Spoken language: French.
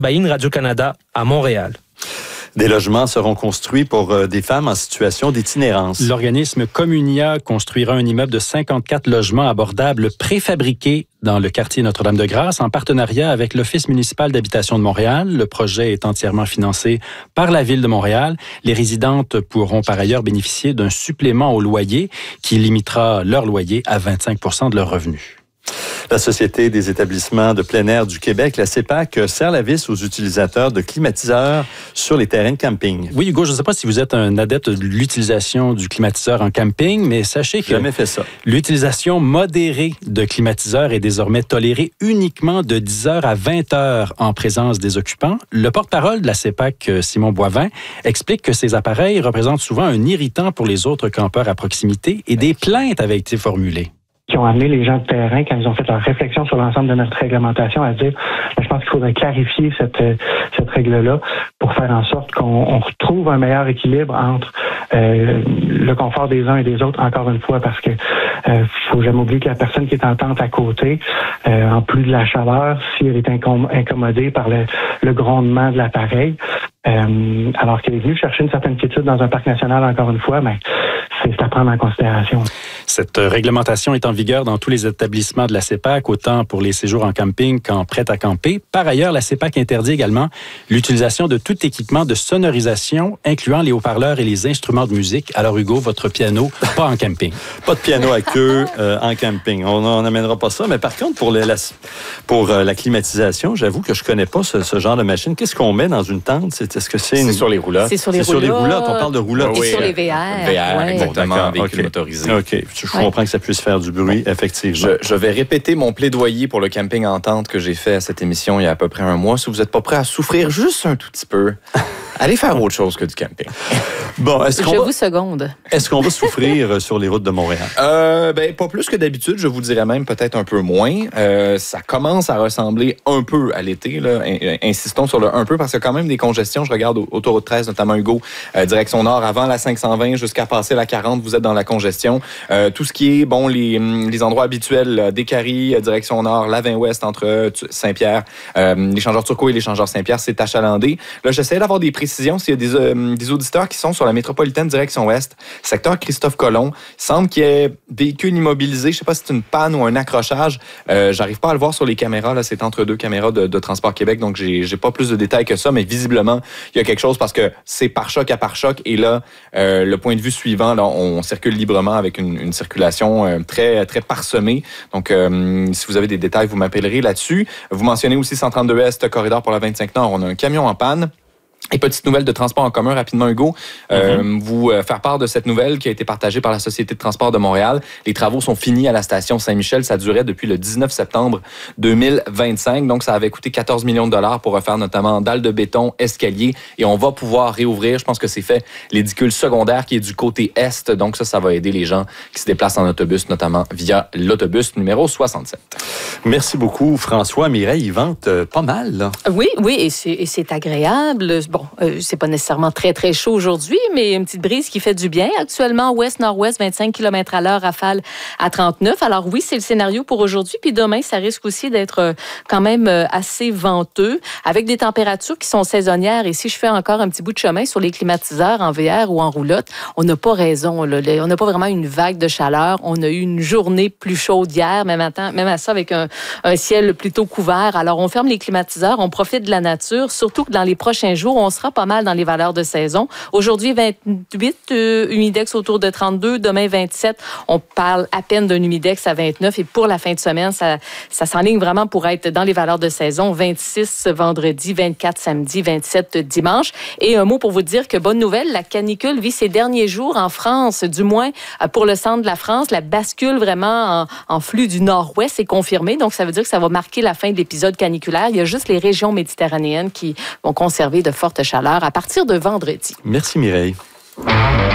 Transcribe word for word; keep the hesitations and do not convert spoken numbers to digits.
Bain Radio-Canada à Montréal. Des logements seront construits pour euh, des femmes en situation d'itinérance. L'organisme Communia construira un immeuble de cinquante-quatre logements abordables préfabriqués dans le quartier Notre-Dame-de-Grâce en partenariat avec l'Office municipal d'habitation de Montréal. Le projet est entièrement financé par la Ville de Montréal. Les résidentes pourront par ailleurs bénéficier d'un supplément au loyer qui limitera leur loyer à vingt-cinq pour cent de leurs revenus. La Société des établissements de plein air du Québec, la C E P A C, serre la vis aux utilisateurs de climatiseurs sur les terrains de camping. Oui, Hugo, je ne sais pas si vous êtes un adepte de l'utilisation du climatiseur en camping, mais sachez que jamais fait ça. L'utilisation modérée de climatiseurs est désormais tolérée uniquement de dix heures à vingt heures en présence des occupants. Le porte-parole de la C E P A C, Simon Boivin, explique que ces appareils représentent souvent un irritant pour les autres campeurs à proximité et des plaintes avaient été formulées. Qui ont amené les gens de terrain, quand ils ont fait leur réflexion sur l'ensemble de notre réglementation, à dire, je pense qu'il faudrait clarifier cette, cette règle-là pour faire en sorte qu'on on retrouve un meilleur équilibre entre euh, le confort des uns et des autres, encore une fois, parce que euh, faut jamais oublier que la personne qui est en tente à côté, euh, en plus de la chaleur, si elle est incom- incommodée par le, le grondement de l'appareil, euh, alors qu'elle est venue chercher une certaine quiétude dans un parc national, encore une fois, mais c'est à prendre en considération. Cette réglementation est en vigueur dans tous les établissements de la C E P A C, autant pour les séjours en camping qu'en prêt à camper. Par ailleurs, la C E P A C interdit également l'utilisation de tout équipement de sonorisation, incluant les haut-parleurs et les instruments de musique. Alors Hugo, votre piano, pas en camping. Pas de piano à queue euh, en camping. On n'amènera pas ça. Mais par contre, pour, les, la, pour euh, la climatisation, j'avoue que je connais pas ce, ce genre de machine. Qu'est-ce qu'on met dans une tente? C'est, est-ce que c'est, c'est une... sur les roulottes. C'est sur les, c'est roulottes. sur les roulottes. On parle de roulottes. Et oui, sur les V R. V R, ouais. exactement, véhicule okay. motorisé. OK. Je comprends ouais. que ça puisse faire du bruit, effectivement. Je, je vais répéter mon plaidoyer pour le camping en tente que j'ai fait à cette émission il y a à peu près un mois. Si vous n'êtes pas prêt à souffrir juste un tout petit peu, allez faire autre chose que du camping. Bon, est-ce qu'on je va... vous seconde. Est-ce qu'on va souffrir sur les routes de Montréal? Euh, ben, pas plus que d'habitude. Je vous dirais même peut-être un peu moins. Euh, ça commence à ressembler un peu à l'été. Là. Insistons sur le un peu parce qu'il y a quand même des congestions. Je regarde autoroute treize, notamment Hugo, euh, direction nord, avant la cinq cent vingt jusqu'à passer la quarante. Vous êtes dans la congestion. Euh, tout ce qui est, bon, les, les endroits habituels, des Caries, direction nord, la vingt ouest entre Saint-Pierre, euh, l'échangeur Turcot et l'échangeur Saint-Pierre, c'est achalandé. Là, j'essaie d'avoir des précisions s'il y a des, euh, des auditeurs qui sont sur la métropolitaine direction ouest, secteur Christophe Colomb. Il semble qu'il y ait véhicule immobilisé. Je sais pas si c'est une panne ou un accrochage. Euh, j'arrive pas à le voir sur les caméras. Là, c'est entre deux caméras de, de Transport Québec, donc j'ai, j'ai pas plus de détails que ça, mais visiblement, il y a quelque chose parce que c'est pare-choc à pare-choc. Et là, euh, le point de vue suivant, là, on circule librement avec une, une circulation euh, très, très parsemée. Donc, euh, si vous avez des détails, vous m'appellerez là-dessus. Vous mentionnez aussi cent trente-deux Est, corridor pour la vingt-cinq Nord. On a un camion en panne. Et petite nouvelle de transport en commun, rapidement, Hugo. Euh, mm-hmm. Vous euh, faire part de cette nouvelle qui a été partagée par la Société de transport de Montréal. Les travaux sont finis à la station Saint-Michel. Ça durait depuis le dix-neuf septembre deux mille vingt-cinq. Donc, ça avait coûté quatorze millions de dollars pour refaire notamment dalles de béton, escalier. Et on va pouvoir réouvrir. Je pense que c'est fait l'édicule secondaire qui est du côté est. Donc, ça, ça va aider les gens qui se déplacent en autobus, notamment via l'autobus numéro soixante-sept. Merci beaucoup, François. Mireille, il vente euh, pas mal, là. Oui, oui, et c'est, et c'est agréable. Bon, euh, c'est pas nécessairement très, très chaud aujourd'hui, mais une petite brise qui fait du bien. Actuellement, ouest-nord-ouest, vingt-cinq kilomètres à l'heure, rafale à trente-neuf. Alors oui, c'est le scénario pour aujourd'hui. Puis demain, ça risque aussi d'être euh, quand même euh, assez venteux, avec des températures qui sont saisonnières. Et si je fais encore un petit bout de chemin sur les climatiseurs en V R ou en roulotte, on n'a pas raison. Là. On n'a pas vraiment une vague de chaleur. On a eu une journée plus chaude hier, même à, temps, même à ça, avec un, un ciel plutôt couvert. Alors, on ferme les climatiseurs, on profite de la nature, surtout que dans les prochains jours, on sera pas mal dans les valeurs de saison. Aujourd'hui, vingt-huit, euh, humidex autour de trente-deux. Demain, vingt-sept. On parle à peine d'un humidex à vingt-neuf. Et pour la fin de semaine, ça, ça s'enligne vraiment pour être dans les valeurs de saison. vingt-six vendredi, vingt-quatre samedi, vingt-sept dimanche. Et un mot pour vous dire que, bonne nouvelle, la canicule vit ses derniers jours en France, du moins pour le centre de la France. La bascule vraiment en, en flux du nord-ouest est confirmée. Donc, ça veut dire que ça va marquer la fin de l'épisode caniculaire. Il y a juste les régions méditerranéennes qui vont conserver de fortes chaleurs à partir de vendredi. Merci Mireille.